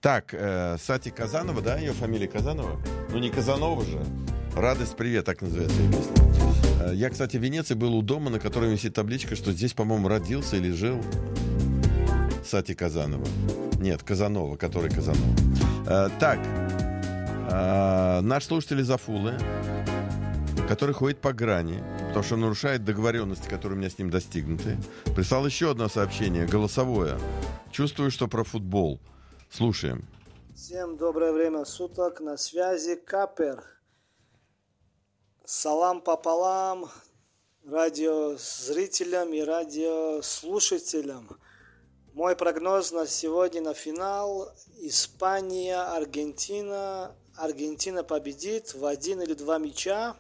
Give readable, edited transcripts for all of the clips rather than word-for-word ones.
Так, Сати Казанова, да, ее фамилия Казанова? Ну, не Казанова же. «Радость, привет», так называется ее песня. Я, кстати, в Венеции был у дома, на котором висит табличка, что здесь, по-моему, родился или жил Сати Казанова. Нет, Казанова, который Казанова. Так, наш слушатель из Афулы, который ходит по грани, потому что нарушает договоренности, которые у меня с ним достигнуты, прислал еще одно сообщение, голосовое. Чувствую, что про футбол. Слушаем. Всем доброе время суток, на связи Капер. Салам пополам радиозрителям и радиослушателям. Мой прогноз на сегодня на финал: Испания, Аргентина. Аргентина победит в 1 или 2 мяча.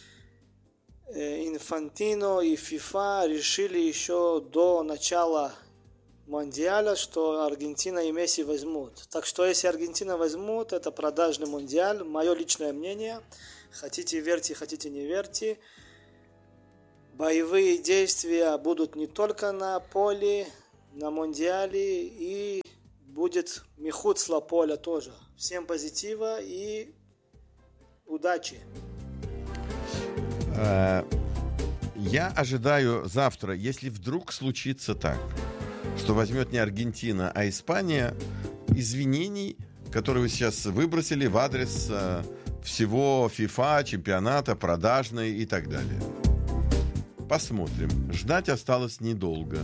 Инфантино и ФИФА решили еще до начала Мондиаля, что Аргентина и Месси возьмут. Так что если Аргентина возьмут, это продажный Мондиаль. Мое личное мнение. Хотите верьте, хотите не верьте. Боевые действия будут не только на поле, на Мондиале, и будет михуцла поля тоже. Всем позитива и удачи. Я ожидаю завтра, если вдруг случится так, что возьмет не Аргентина, а Испания, извинений, которые вы сейчас выбросили в адрес всего ФИФА, чемпионата, продажной и так далее. Посмотрим. Ждать осталось недолго.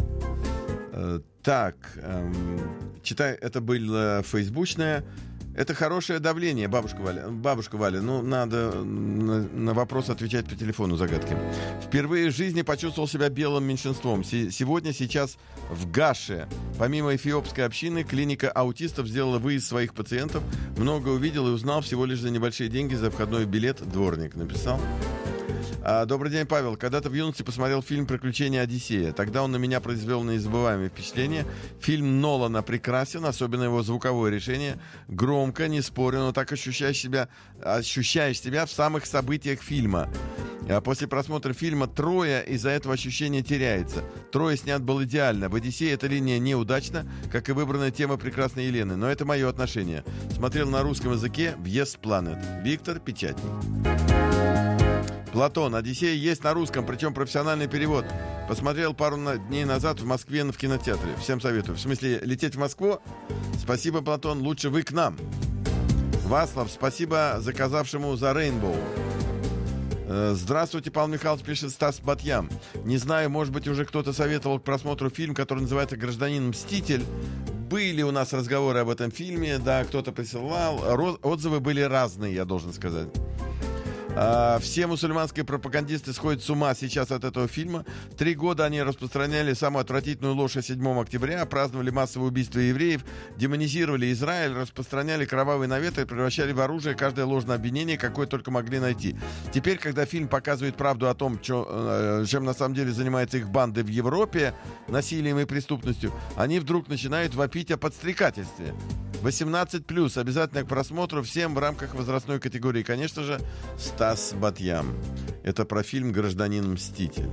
Так, читай, это было фейсбучное. Это хорошее давление, бабушка Валя. Ну, надо на вопрос отвечать по телефону, загадки. Впервые в жизни почувствовал себя белым меньшинством. Сейчас в Гаше, помимо эфиопской общины, клиника аутистов сделала выезд своих пациентов. Много увидел и узнал всего лишь за небольшие деньги за входной билет. Дворник написал. Добрый день, Павел. Когда-то в юности посмотрел фильм «Приключения Одиссея». Тогда он на меня произвел незабываемое впечатление. Фильм Нолана прекрасен, особенно его звуковое решение. Громко, не спорю, но так ощущаешь себя в самых событиях фильма. А после просмотра фильма «Троя» из-за этого ощущение теряется. «Троя» снят был идеально. В «Одиссее» эта линия неудачна, как и выбранная тема прекрасной Елены. Но это мое отношение. Смотрел на русском языке в Yes Planet. Виктор Печатник. Платон. «Одиссея» есть на русском, причем профессиональный перевод. Посмотрел пару дней назад в Москве в кинотеатре. Всем советую. В смысле, лететь в Москву? Спасибо, Платон. Лучше вы к нам. Васлав, спасибо заказавшему за Rainbow. Здравствуйте, Павел Михайлович, пишет Стас Батьям. Не знаю, может быть, уже кто-то советовал к просмотру фильм, который называется «Гражданин Мститель». Были у нас разговоры об этом фильме, да, кто-то присылал. Отзывы были разные, я должен сказать. Все мусульманские пропагандисты сходят с ума сейчас от этого фильма. 3 года они распространяли самую отвратительную ложь о 7 октября, праздновали массовое убийство евреев, демонизировали Израиль, распространяли кровавые наветы и превращали в оружие каждое ложное обвинение, какое только могли найти. Теперь, когда фильм показывает правду о том, чем на самом деле занимаются их банды в Европе, насилием и преступностью, они вдруг начинают вопить о подстрекательстве. 18+, обязательно к просмотру всем в рамках возрастной категории. Конечно же, Стас Батьям. Это про фильм «Гражданин Мститель».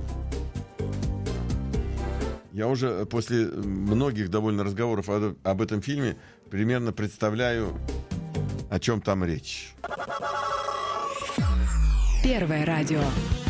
Я уже после многих довольно разговоров об этом фильме примерно представляю, о чем там речь. Первое радио.